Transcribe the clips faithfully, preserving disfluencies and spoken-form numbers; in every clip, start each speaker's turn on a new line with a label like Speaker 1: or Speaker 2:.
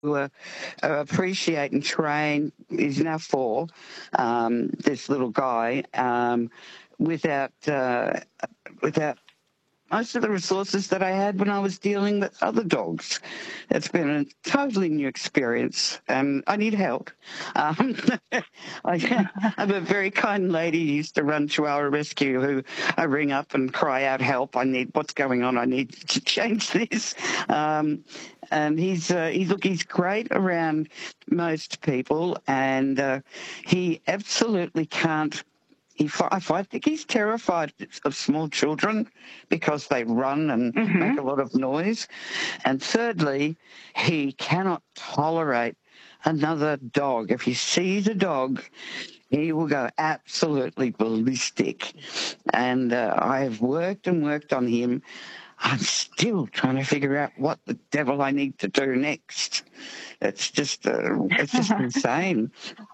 Speaker 1: uh, appreciate and train. He's now four. Um, this little guy, um, without uh, without most of the resources that I had when I was dealing with other dogs. It's been a totally new experience, and I need help. Um, I have a very kind lady who used to run Chihuahua Rescue who I ring up and cry out, help, I need, what's going on? I need to change this. Um, and he's, uh, he's, look, he's great around most people, and uh, he absolutely can't he, I think he's terrified of small children because they run and
Speaker 2: Mm-hmm.
Speaker 1: make a lot of noise. And thirdly, he cannot tolerate another dog. If he sees a dog, he will go absolutely ballistic. And uh, I have worked and worked on him. I'm still trying to figure out what the devil I need to do next. It's just, uh, it's just insane.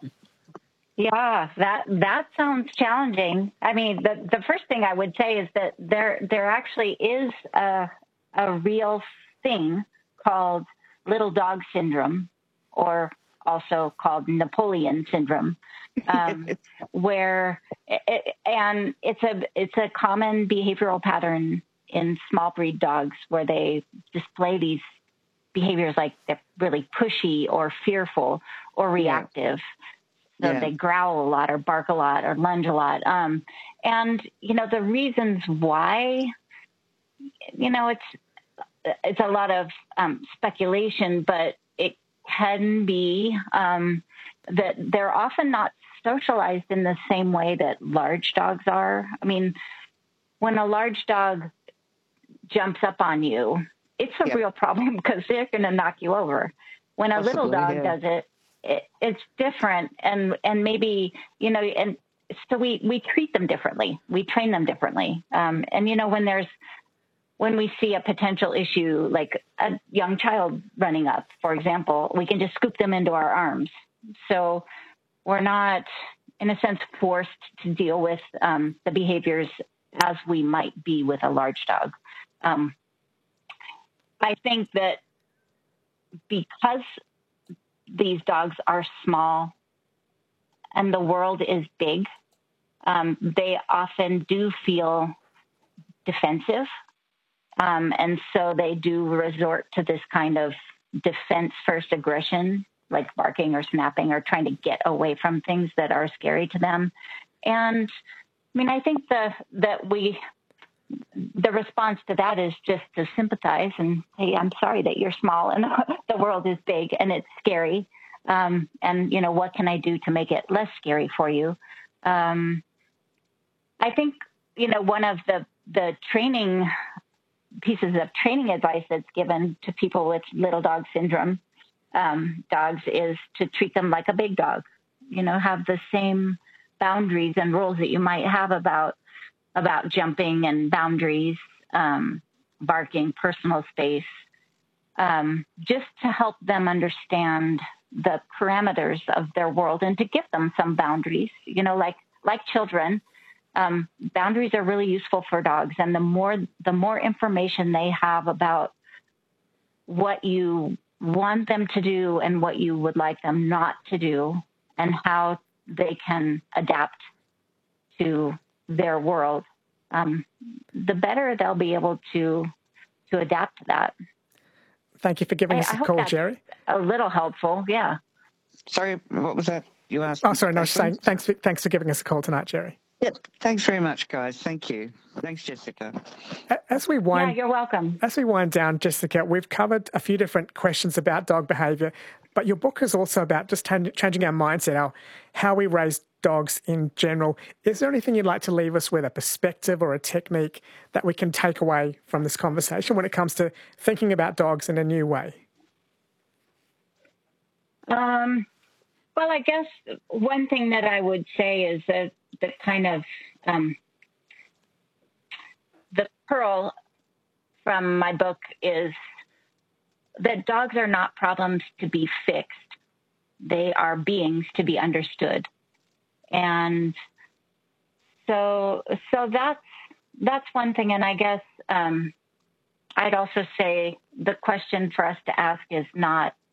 Speaker 2: Yeah, that that sounds challenging. I mean, the the first thing I would say is that there there actually is a a real thing called little dog syndrome, or also called Napoleon syndrome, um, where it, and it's a it's a common behavioral pattern in small breed dogs where they display these behaviors like they're really pushy or fearful or reactive. Yeah. So yeah. They growl a lot or bark a lot or lunge a lot. Um, and, you know, the reasons why, you know, it's it's a lot of um, speculation, but it can be um, that they're often not socialized in the same way that large dogs are. I mean, when a large dog jumps up on you, it's a yep. real problem because they're going to knock you over. When a Possibly, little dog yeah. does it, It, it's different, and and maybe you know, and so we we treat them differently. We train them differently, um, and you know, when there's when we see a potential issue like a young child running up, for example, we can just scoop them into our arms. So we're not, in a sense, forced to deal with um, the behaviors as we might be with a large dog. Um, I think that because these dogs are small and the world is big, um, they often do feel defensive. Um, and so they do resort to this kind of defense first aggression, like barking or snapping or trying to get away from things that are scary to them. And I mean, I think the, that we, the response to that is just to sympathize and say, I'm sorry that you're small and the world is big and it's scary. Um, and, you know, what can I do to make it less scary for you? Um, I think, you know, one of the, the training pieces of training advice that's given to people with little dog syndrome um, dogs is to treat them like a big dog, you know, have the same boundaries and rules that you might have about about jumping and boundaries, um, barking, personal space, um, just to help them understand the parameters of their world and to give them some boundaries. You know, like like children, um, boundaries are really useful for dogs. And the more the more information they have about what you want them to do and what you would like them not to do and how they can adapt to their world, um, the better they'll be able to to adapt to that.
Speaker 3: Thank you for giving
Speaker 2: I,
Speaker 3: us a
Speaker 2: I
Speaker 3: call, Jerry.
Speaker 2: A little helpful, yeah.
Speaker 1: Sorry, what was that you asked?
Speaker 3: Oh, sorry, no, I was saying thanks for, thanks for giving us a call tonight, Jerry.
Speaker 1: Yep, thanks very much, guys. Thank you. Thanks, Jessica.
Speaker 3: As we wind,
Speaker 2: yeah, you're welcome.
Speaker 3: As we wind down, Jessica, we've covered a few different questions about dog behaviour, but your book is also about just t- changing our mindset, our, how we raise dogs in general. Is there anything you'd like to leave us with, a perspective or a technique that we can take away from this conversation when it comes to thinking about dogs in a new way?
Speaker 2: Um, well, I guess one thing that I would say is that the kind of um, the pearl from my book is that dogs are not problems to be fixed. They are beings to be understood. And so, so that's, that's one thing. And I guess um, I'd also say the question for us to ask is not,